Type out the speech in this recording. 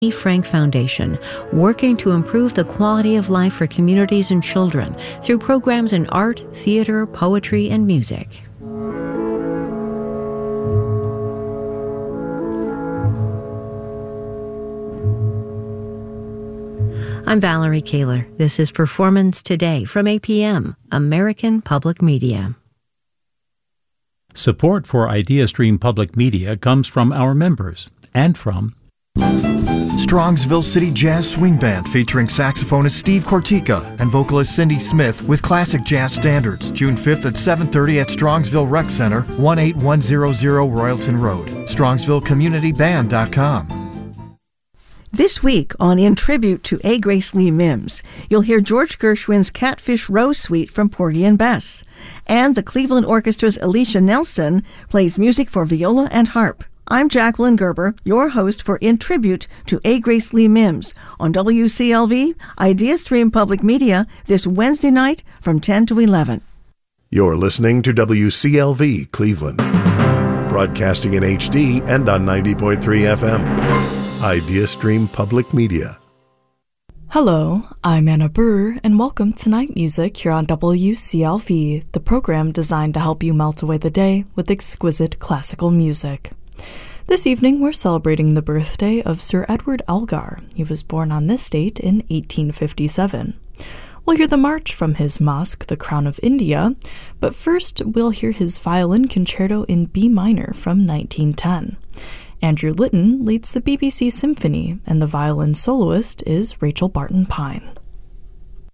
Frank Foundation, working to improve the quality of life for communities and children through programs in art, theater, poetry, and music. I'm Valerie Kaler. This is Performance Today from APM, American Public Media. Support for IdeaStream Public Media comes from our members and from Strongsville City Jazz Swing Band featuring saxophonist Steve Cortica and vocalist Cindy Smith with classic jazz standards, June 5th at 7:30 at Strongsville Rec Center, 18100 Royalton Road. StrongsvilleCommunityBand.com. This week on In Tribute to A. Grace Lee Mims, you'll hear George Gershwin's Catfish Rose Suite from Porgy and Bess, and the Cleveland Orchestra's Alicia Nelson plays music for viola and harp. I'm Jacqueline Gerber, your host for In Tribute to A. Grace Lee Mims on WCLV, IdeaStream Public Media, this Wednesday night from 10 to 11. You're listening to WCLV Cleveland, broadcasting in HD and on 90.3 FM. IdeaStream Public Media. Hello, I'm Anna Burr, and welcome to Night Music here on WCLV, the program designed to help you melt away the day with exquisite classical music. This evening, we're celebrating the birthday of Sir Edward Elgar. He was born on this date in 1857. We'll hear the march from his mosque, The Crown of India, but first we'll hear his violin concerto in B minor from 1910. Andrew Litton leads the BBC Symphony, and the violin soloist is Rachel Barton Pine.